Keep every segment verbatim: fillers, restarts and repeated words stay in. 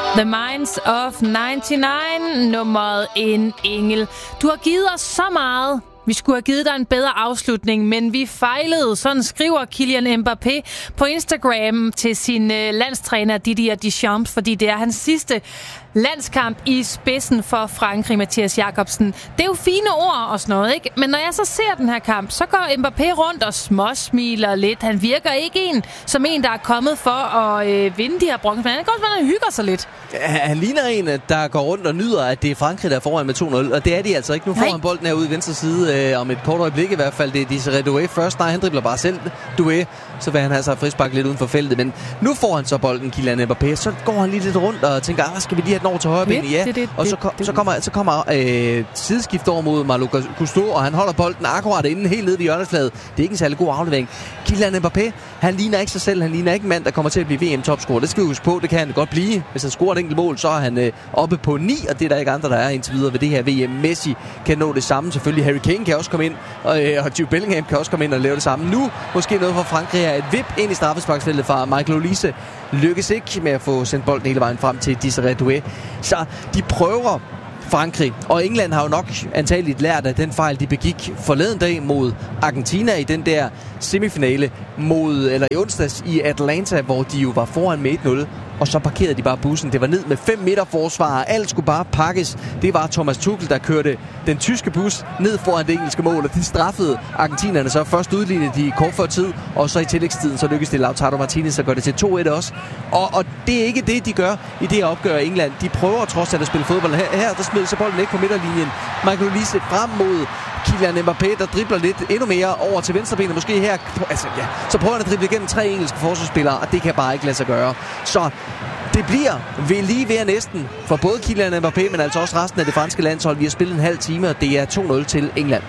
The Minds of nioghalvfems, nummeret En Engel. Du har givet os så meget. Vi skulle have givet dig en bedre afslutning, men vi fejlede. Sådan skriver Kylian Mbappé på Instagram til sin øh, landstræner Didier Deschamps, fordi det er hans sidste landskamp i spidsen for Frankrig, Mathias Jacobsen. Det er jo fine ord og sådan noget, ikke? Men når jeg så ser den her kamp, så går Mbappé rundt og småsmiler lidt. Han virker ikke en som en, der er kommet for at øh, vinde de her bronze, men han går også, han hygger sig lidt. Han ligner en, der går rundt og nyder, at det er Frankrig, der er foran med to nul, og det er de altså ikke. Nu får han bolden herude i venstre side øh, om et kort øjeblik i hvert fald. Det er Desiré Doué først. Nej, han dribler bare selv Doué, så vil han have sig frispark lidt uden for feltet. Men nu får han så bolden, Kylian Mbappé. Så går han lige lidt rundt og tænker, ah, skal vi lige have den over til højre ben? Ja, det, det, og så, kom, det, så kommer, så kommer øh, sideskift over mod Malo Gusto, og han holder bolden akkurat inden helt nede ved hjørnefladet. Det er ikke en særlig god aflevering. Kylian Mbappé, han ligner ikke sig selv. Han ligner ikke en mand, der kommer til at blive V M-topscorer. Det skal vi huske på. Det kan han godt blive. Hvis han scorer et enkelt mål, så er han øh, oppe på ni, og det er der ikke andre, der er indtil videre ved det her V M. Messi kan nå det samme. Selvfølgelig Harry Kane kan også komme ind, og, øh, og Jude Bellingham kan også komme ind og lave det samme. Nu måske noget fra Frankrig her. Et vip ind i straffesparksfeltet fra Michael Olise. Lykkes ikke med at få sendt bolden hele vejen frem til Desiré Doué. Så de prøver Frankrig, og England har jo nok antageligt lært af den fejl, de begik forleden dag mod Argentina i den der semifinale mod, eller i onsdags i Atlanta, hvor de jo var foran med et nul. Og så parkerede de bare bussen. Det var ned med fem meter forsvar. Alt skulle bare pakkes. Det var Thomas Tuchel, der kørte den tyske bus ned foran det engelske mål. Og de straffede argentinerne så. Først udlignede de kort før tid, og så i tillægstiden, så lykkedes det Lautaro Martinez at gøre det til to et også. Og, og det er ikke det, de gør i det her opgør i England. De prøver trods alt at spille fodbold. Her, her der smider så bolden ikke på midterlinjen. Michael Olise frem mod Kylian Mbappé, der dribler lidt endnu mere over til venstrebenet. Måske her, altså ja, så prøver han at drible igennem tre engelske forsvarsspillere, og det kan bare ikke lade sig gøre. Så det bliver ved lige ved næsten for både Kylian Mbappé, men altså også resten af det franske landshold. Vi har spillet en halv time, og det er to nul til England.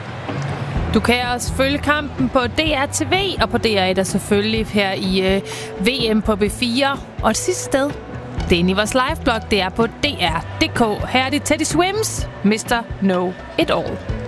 Du kan også følge kampen på D R T V, og på D R et er selvfølgelig her i øh, V M på B fire. Og et sidste sted, det er i vores liveblog, det er på D R punktum D K. Her er det Teddy Swims, mister Know It All.